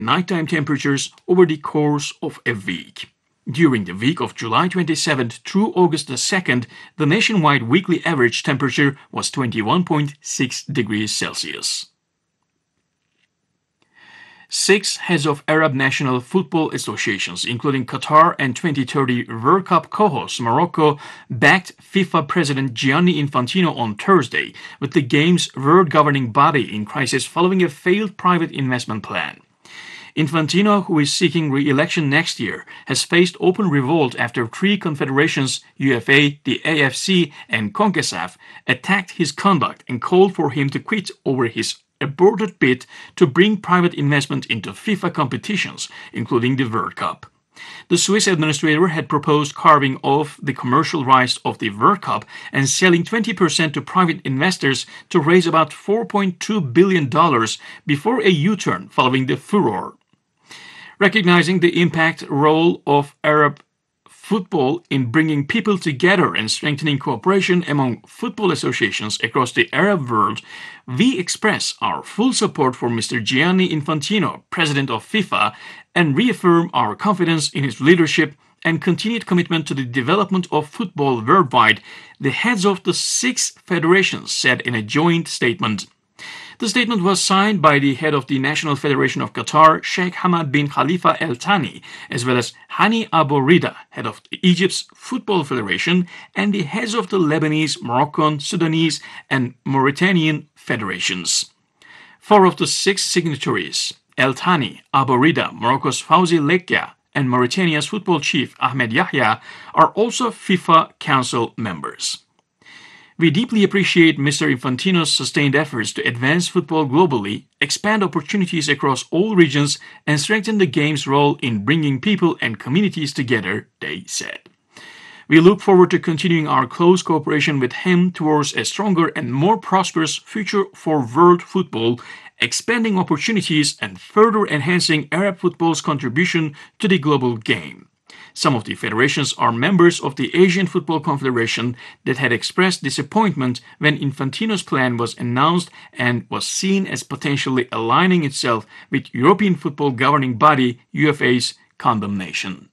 nighttime temperatures over the course of a week. During the week of July 27th through August 2nd, the nationwide weekly average temperature was 21.6 degrees Celsius. 6 heads of Arab national football associations, including Qatar and 2030 World Cup co-host Morocco, backed FIFA President Gianni Infantino on Thursday, with the game's world governing body in crisis following a failed private investment plan. Infantino, who is seeking re-election next year, has faced open revolt after three confederations, UEFA, the AFC, and CONCACAF, attacked his conduct and called for him to quit over his aborted bid to bring private investment into FIFA competitions, including the World Cup. The Swiss administrator had proposed carving off the commercial rights of the World Cup and selling 20% to private investors to raise about $4.2 billion before a U-turn following the furor. Recognizing the impact role of Arab football in bringing people together and strengthening cooperation among football associations across the Arab world, we express our full support for Mr. Gianni Infantino, President of FIFA, and reaffirm our confidence in his leadership and continued commitment to the development of football worldwide, the heads of the 6 federations said in a joint statement. The statement was signed by the head of the National Federation of Qatar, Sheikh Hamad bin Khalifa Al Thani, as well as Hani Abu Rida, head of Egypt's Football Federation, and the heads of the Lebanese, Moroccan, Sudanese, and Mauritanian federations. 4 of the 6 signatories, Al Thani, Abu Rida, Morocco's Fawzi Lekja, and Mauritania's football chief Ahmed Yahya, are also FIFA Council members. We deeply appreciate Mr. Infantino's sustained efforts to advance football globally, expand opportunities across all regions, and strengthen the game's role in bringing people and communities together, they said. We look forward to continuing our close cooperation with him towards a stronger and more prosperous future for world football, expanding opportunities and further enhancing Arab football's contribution to the global game. Some of the federations are members of the Asian Football Confederation that had expressed disappointment when Infantino's plan was announced and was seen as potentially aligning itself with European football governing body UEFA's condemnation.